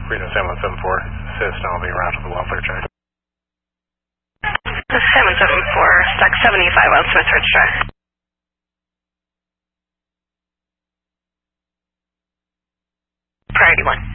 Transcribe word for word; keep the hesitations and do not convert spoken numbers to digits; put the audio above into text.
Reno seven one seven four, assist, and I'll be around to the welfare check. seven seven four, stack seventy-five on Smith Ridge Drive. Priority one.